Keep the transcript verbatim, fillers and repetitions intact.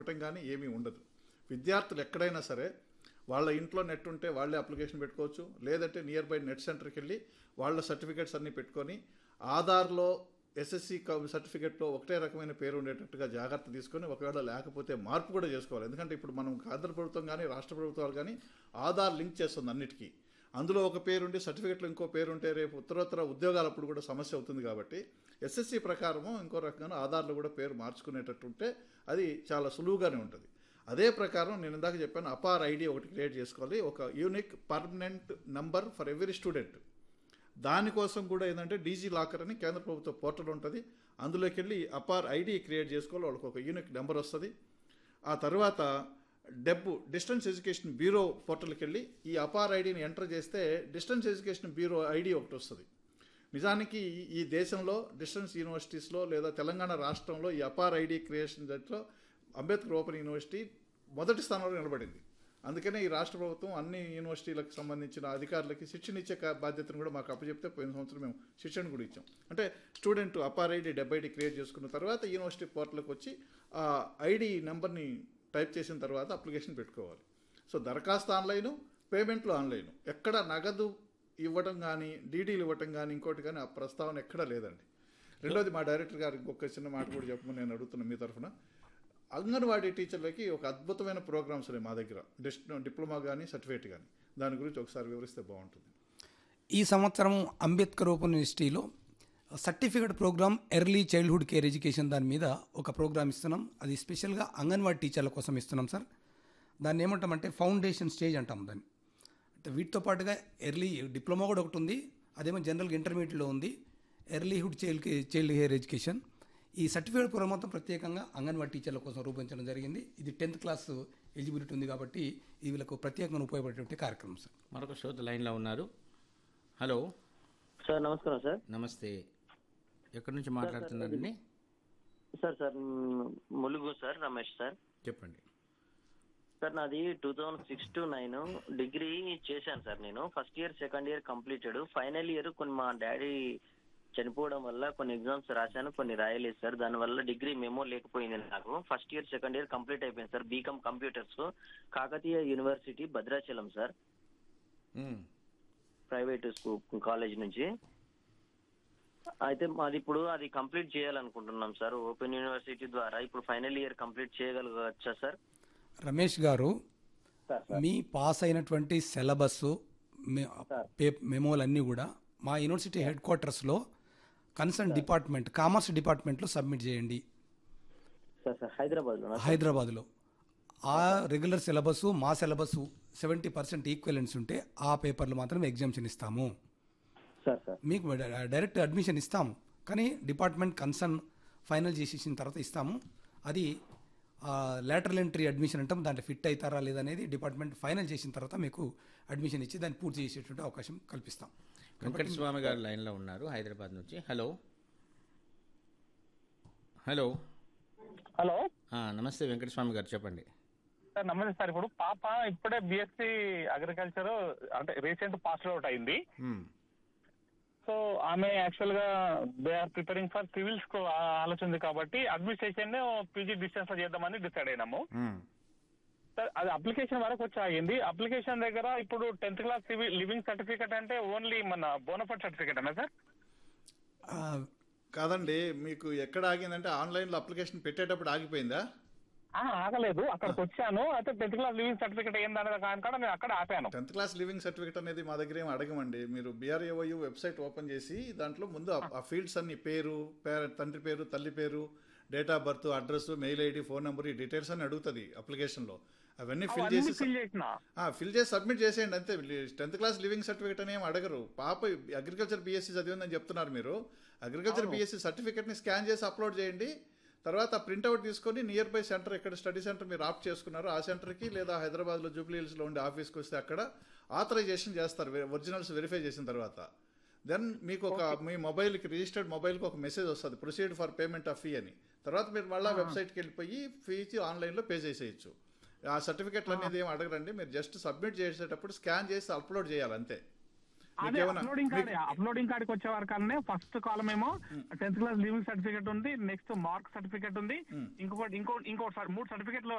ఇవ్వటం కానీ ఏమీ ఉండదు. విద్యార్థులు ఎక్కడైనా సరే వాళ్ళ ఇంట్లో నెట్ ఉంటే వాళ్ళే అప్లికేషన్ పెట్టుకోవచ్చు, లేదంటే నియర్ బై నెట్ సెంటర్కి వెళ్ళి వాళ్ళ సర్టిఫికేట్స్ అన్నీ పెట్టుకొని ఆధార్లో ఎస్ఎస్సి సర్టిఫికేట్లో ఒకటే రకమైన పేరు ఉండేటట్టుగా జాగ్రత్త తీసుకొని, ఒకవేళ లేకపోతే మార్పు కూడా చేసుకోవాలి. ఎందుకంటే ఇప్పుడు మనం కేంద్ర ప్రభుత్వం కానీ రాష్ట్ర ప్రభుత్వాలు కానీ ఆధార్ లింక్ చేస్తుంది అన్నిటికీ. అందులో ఒక పేరు ఉండి సర్టిఫికేట్లో ఇంకో పేరు ఉంటే రేపు ఉత్తరోత్తర ఉద్యోగాలప్పుడు కూడా సమస్య అవుతుంది. కాబట్టి ఎస్ఎస్సి ప్రకారము ఇంకో రకంగా ఆధార్లో కూడా పేరు మార్చుకునేటట్టు ఉంటే అది చాలా సులువుగానే ఉంటుంది. అదే ప్రకారం నేను ఇందాక చెప్పాను, అపార్ ఐడి ఒకటి క్రియేట్ చేసుకోవాలి, ఒక unique permanent number for every student. దానికోసం కూడా ఏంటంటే డీజీ లాకర్ అని కేంద్ర ప్రభుత్వ పోర్టల్ ఉంటుంది, అందులోకి వెళ్ళి అపార్ ఐడి క్రియేట్ చేసుకోవాలి, వాళ్ళకి ఒక యూనిక్ నెంబర్ వస్తుంది. ఆ తర్వాత డెబ్ డిస్టెన్స్ ఎడ్యుకేషన్ బ్యూరో పోర్టల్కి వెళ్ళి ఈ అపార్ ఐడిని ఎంటర్ చేస్తే డిస్టెన్స్ ఎడ్యుకేషన్ బ్యూరో ఐడి ఒకటి వస్తుంది. నిజానికి ఈ దేశంలో డిస్టెన్స్ యూనివర్సిటీస్లో లేదా తెలంగాణ రాష్ట్రంలో ఈ అపార్ ఐడి క్రియేషన్ దాంట్లో అంబేద్కర్ ఓపెన్ యూనివర్సిటీ మొదటి స్థానంలో నిలబడింది. అందుకనే ఈ రాష్ట్ర ప్రభుత్వం అన్ని యూనివర్సిటీలకు సంబంధించిన అధికారులకి శిక్షణ ఇచ్చే బాధ్యతను కూడా మాకు అప్పచెప్తే పోయిన సంవత్సరం మేము శిక్షణ కూడా ఇచ్చాం. అంటే student APAAR ID డెబ్ ID create చేసుకున్న తర్వాత యూనివర్సిటీ పోర్టల్కి వచ్చి ఆ ఐడి నెంబర్ని టైప్ చేసిన తర్వాత అప్లికేషన్ పెట్టుకోవాలి. సో దరఖాస్తు ఆన్లైను, పేమెంట్లు ఆన్లైను, ఎక్కడ నగదు ఇవ్వటం కానీ డీడీలు ఇవ్వటం కానీ ఇంకోటి కానీ ఆ ప్రస్తావన ఎక్కడా లేదండి. రెండోది మా డైరెక్టర్ గారు ఇంకొక చిన్న మాట కూడా చెప్పమని నేను అడుగుతున్నాను మీ తరఫున. అంగన్వాడీ టీచర్లకి ఒక అద్భుతమైన ప్రోగ్రామ్స్ ఉన్నాయి మా దగ్గర, డిస్ డిప్లొమా కానీ సర్టిఫికేట్ కానీ. దాని గురించి ఒకసారి వివరిస్తే బాగుంటుంది. ఈ సంవత్సరం అంబేద్కర్ ఓపెన్ యూనివర్సిటీలో certificate programme early childhood care education దాని మీద ఒక ప్రోగ్రామ్ ఇస్తున్నాం. అది స్పెషల్గా అంగన్వాడీ టీచర్ల కోసం ఇస్తున్నాం సార్. దాన్ని ఏమంటామంటే ఫౌండేషన్ స్టేజ్ అంటాం దాన్ని. అంటే వీటితో పాటుగా ఎర్లీ డిప్లొమా కూడా ఒకటి ఉంది, అదేమో జనరల్గా ఇంటర్మీడియట్లో ఉంది, ఎర్లీహుడ్ చైల్డ్ చైల్డ్ కేర్ ఎడ్యుకేషన్. ఈ సర్టిఫికేట్ ప్రోగ్రామ్ మొత్తం ప్రత్యేకంగా అంగన్వాడీ టీచర్ల కోసం రూపొందించడం జరిగింది. ఇది టెన్త్ క్లాస్ ఎలిజిబిలిటీ ఉంది కాబట్టి ఇది వీళ్ళకు ప్రత్యేకంగా ఉపయోగపడేటువంటి కార్యక్రమం సార్. మరొక శ్రోత లైన్లో ఉన్నారు. హలో సార్, నమస్కారం సార్. నమస్తే, ఎక్కడి నుంచి మాట్లాడుతున్నారండి? Sir sir Mulugu sir, Ramesh sir. చెప్పండి సార్, నాది two thousand six to nine degree చేశాను సార్. నేను first year second year completed. Final year కొన్ని మా డాడీ చనిపోవడం వల్ల కొన్ని ఎగ్జామ్స్ రాశాను, కొన్ని రాయలేదు సార్. దానివల్ల డిగ్రీ మెమో లేకపోయింది నాకు. First year second year complete అయిపోయింది sir. BCom computers, Kakatiya university Bhadrachalam sir, private school college నుంచి. అయితే మాది ఇప్పుడు అది కంప్లీట్ చేయాలనుకుంటున్నాం సార్ ఓపెన్ యూనివర్సిటీ ద్వారా. ఇప్పుడు final year complete చేయగలగచ్చా sir? Ramesh గారు, మీ పాస్ అయినటువంటి సిలబస్ మెమోలన్నీ కూడా మా యూనివర్సిటీ హెడ్ క్వార్టర్స్లో కన్సర్న్ డిపార్ట్మెంట్ కామర్స్ డిపార్ట్మెంట్లో సబ్మిట్ చేయండి. హైదరాబాద్లో హైదరాబాద్లో ఆ రెగ్యులర్ సిలబస్ మా సిలబస్ సెవెంటీ పర్సెంట్ ఈక్వలెన్స్ ఉంటే ఆ పేపర్లు మాత్రం ఎగ్జామ్షన్ ఇస్తాము. మీకు డైరెక్ట్ అడ్మిషన్ ఇస్తాము, కానీ డిపార్ట్మెంట్ కన్సర్న్ ఫైనల్ చేసేసిన తర్వాత ఇస్తాము. అది లేటరల్ ఎంట్రీ అడ్మిషన్ అంటాం, దాంట్లో ఫిట్ అవుతారా లేదనేది డిపార్ట్మెంట్ ఫైనల్ చేసిన తర్వాత మీకు అడ్మిషన్ ఇచ్చి దాన్ని పూర్తి చేసేటువంటి అవకాశం కల్పిస్తాం. వెంకటస్వామి గారు లైన్లో ఉన్నారు హైదరాబాద్ నుంచి. హలో హలో హలో నమస్తే వెంకటస్వామి గారు, చెప్పండి సార్. నమస్తే సార్. ఇప్పుడు పాప ఇప్పుడే బిఎస్సి అగ్రికల్చర్ అంటే రీసెంట్ పాస్ అవుట్ అయింది. సో ఆమె యాక్చువల్ గా they are preparing for civils కు ఆలోచన ఉంది కాబట్టి అడ్మినిస్ట్రేషన్ పీజీ డిస్టెన్స్ లో చేద్దామని డిసైడ్ అయినాము సార్. అది అప్లికేషన్ వరకు వచ్చి ఆగింది. అప్లికేషన్ దగ్గర ఇప్పుడు టెన్త్ క్లాస్ లివింగ్ సర్టిఫికేట్ అంటే ఓన్లీ మన బోనఫైడ్ సర్టిఫికేట్ అన్నా సార్? కాదండి, మీకు ఎక్కడ ఆగిందంటే ఆన్లైన్లో అప్లికేషన్ పెట్టేటప్పుడు ఆగిపోయిందా? ఆగలేదు, అక్కడికి వచ్చాను. అయితే టెన్త్ క్లాస్ లివింగ్ సర్టిఫికేట్ ఏందనేది కాకుండా నేను అక్కడ ఆపాను. టెన్త్ క్లాస్ లివింగ్ సర్టిఫికేట్ అనేది మా దగ్గర ఏమి అడగమండి. మీరు బీఆర్ఏఓయు వెబ్సైట్ ఓపెన్ చేసి దాంట్లో ముందు ఆ ఫీల్డ్స్ అన్ని పేరు, తండ్రి పేరు, తల్లి పేరు, date of birth, address, mail ID, phone number, ఈ డీటెయిల్స్ అని అడుగుతుంది అప్లికేషన్లో. అవన్నీ ఫిల్ చేసి ఫిల్ చేసి సబ్మిట్ చేసేయండి అంతే. టెన్త్ క్లాస్ లివింగ్ సర్టిఫికేట్ అని ఏమి అడగరు. పాప అగ్రికల్చర్ బీఎస్సీ చదివిందని చెప్తున్నారు మీరు. అగ్రికల్చర్ బీఎస్సీ సర్టిఫికేట్ని స్కాన్ చేసి అప్లోడ్ చేయండి. తర్వాత ప్రింట్అవుట్ తీసుకొని నియర్ బై సెంటర్, ఎక్కడ స్టడీ సెంటర్ మీరు ఆప్ట్ చేసుకున్నారో ఆ సెంటర్కి లేదా హైదరాబాద్లో జూబ్లీ హిల్స్లో ఉండే ఆఫీస్కి వస్తే అక్కడ ఆథరైజేషన్ చేస్తారు ఒరిజినల్స్ వెరిఫై చేసిన తర్వాత. దెన్ మీకు ఒక మీ మొబైల్కి రిజిస్టర్డ్ మొబైల్కి ఒక మెసేజ్ వస్తుంది, proceed for payment of fee అని. తర్వాత మీరు మళ్ళీ వెబ్సైట్కి వెళ్ళిపోయి ఫీ ఇచ్చి ఆన్లైన్లో పే చేసేయచ్చు. ఆ సర్టిఫికేట్లు అనేది ఏమి అడగరండి. మీరు జస్ట్ సబ్మిట్ చేసేటప్పుడు స్కాన్ చేసి అప్లోడ్ చేయాలి అంతే. అదే మీకేమైనా అప్లోడింగ్ కార్డ్ అప్లోడింగ్ కార్డ్కి వచ్చే వరకనే ఫస్ట్ కాలం ఏమో టెన్త్ క్లాస్ లీవింగ్ సర్టిఫికేట్ ఉంది, నెక్స్ట్ మార్క్ సర్టిఫికేట్ ఉంది, ఇంకొకటి ఇంకో ఇంకో మూడు సర్టిఫికేట్లు